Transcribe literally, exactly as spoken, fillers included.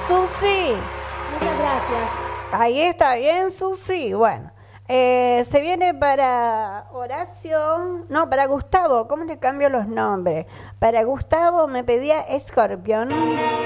Susi. Muchas gracias. Ahí está bien, Susi. Bueno, eh, se viene para Horacio, no, para Gustavo. ¿Cómo le cambio los nombres? Para Gustavo me pedía Scorpion.